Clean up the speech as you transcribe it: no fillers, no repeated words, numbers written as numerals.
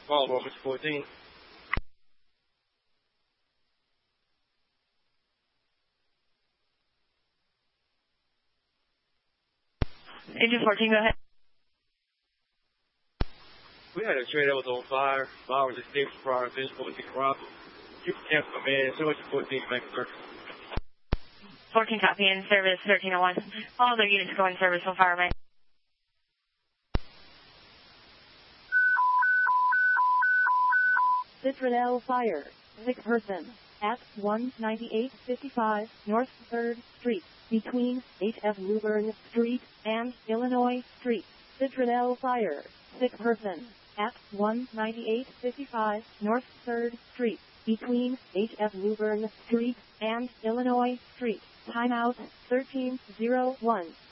Follow Mr. 14. Agent 14, go ahead. We had a trailer that was on fire. Fire was escaped prior to this 14 problem. You can cancel the man. So much 14 make a circle. 14 copy in service 1301. All other units go in service on fire, mate. Citronelle Fire, 6 person, at 19855 North 3rd Street, between H.F. Luverne Street and Illinois Street. Citronelle Fire, 6 person, at 19855 North 3rd Street, between H.F. Luverne Street and Illinois Street. Timeout 1301.